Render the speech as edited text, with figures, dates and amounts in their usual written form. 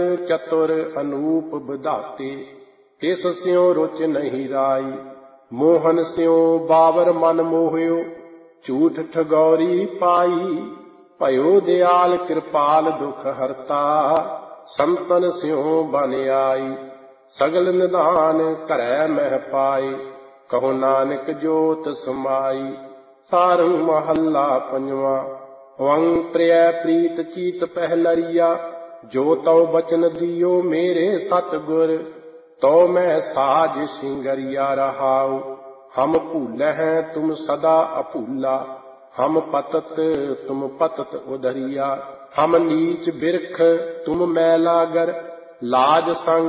चतुर अनूप विधाते, तिस स्यों रुच नहीं राई। मोहन स्यों बावर मन मोह्यो, झूठ ठगौरी पाई। भयो दयाल कृपाल दुख हरता, संतन स्यों बन आई। सगल निदान करै मह पाए, कहो नानक जोत समाई। सारंग महला पंजवा। वंग प्रिय प्रीत चीत पहलरिया, जो तौ बचन दियो मेरे सतगुर। तो मैं साज सिंगरिया रहाऊ, हम भूल हैं तुम सदा अभूला। हम पतत तुम पतत उधरिया, हम नीच बिरख तुम मैलागर। लाज संग